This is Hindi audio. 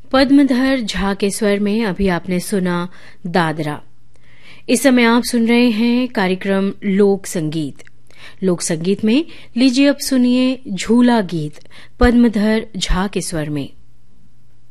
पद्मधर झा के स्वर में अभी आपने सुना दादरा। इस समय आप सुन रहे हैं कार्यक्रम लोक संगीत। लोक संगीत में लीजिए अब सुनिए झूला गीत पद्मधर झा के स्वर में।